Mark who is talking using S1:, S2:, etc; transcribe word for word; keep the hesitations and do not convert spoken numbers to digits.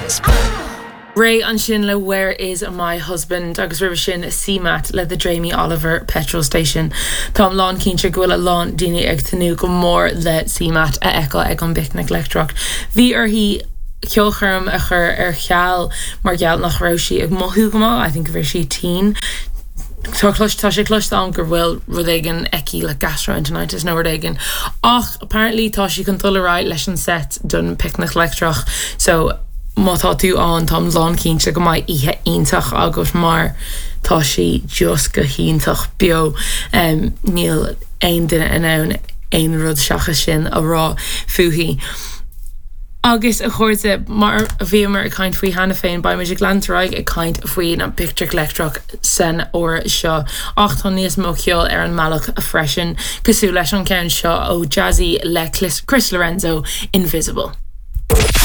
S1: Ray an sin le Where Is My Husband agus rih sin C MAT le the Jamie Oliver petrol station. Tá lán cínte gohfuil a lán daoine ag tanú go mór le C MAT a echo ag an bicnic leictrach. Bhí ar hí ceolcharm a chur ar cheall mar geall nach roisi ag mothú go má, I think bhir si teen. Tá sé clúist an gur bhfuil rud éigean eici le gastroenteritis nó rud éigean. Ach, apparently tá si chun dul ará leis an set don picnic leictrach, so má tá tú an tam lán cínte go mai ihe ionintach agus mar tá si just go híntach bio um, níl ein duine in ann ein rud seacha sin a rá fuhí. Agus a chuirte mar a bhí mar a caint faoi hana féin ba muidir glantaráig a caint faoin an picture leictrach san ó seo. Ach tá níos mó ceol ar an malach a freisin cosú leis an ceann seo ó Jazzy le Chris Lorenzo Invisible.